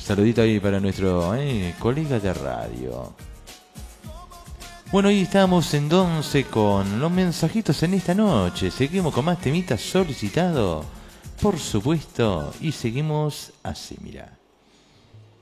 Saludito ahí para nuestro colega de radio. Bueno, hoy estamos entonces con los mensajitos en esta noche. Seguimos con más temitas solicitados, por supuesto, y seguimos así, mira.